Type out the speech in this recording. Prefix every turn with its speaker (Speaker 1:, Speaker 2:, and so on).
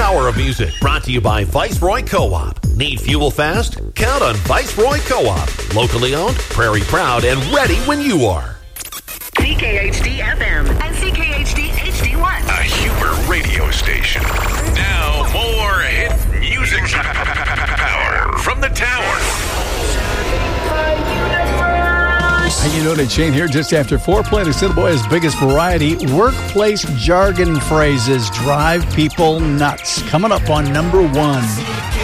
Speaker 1: power of music. Brought to you by Viceroy Co-op. Need fuel fast? Count on Viceroy Co-op. Locally owned, prairie proud, and ready when you are.
Speaker 2: CKHD FM and CKHD HD1.
Speaker 3: A Huber radio station. Now more hit music power from the tower.
Speaker 4: How you doing? It's Shane here just after 4, playing the Boy's biggest variety. Workplace jargon phrases drive people nuts. Coming up on number 1.